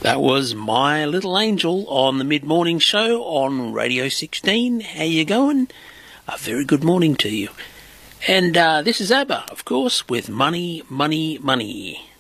That was My Little Angel on the mid-morning show on Radio 16. How you going? A very good morning to you. And this is ABBA, of course, with Money, Money, Money.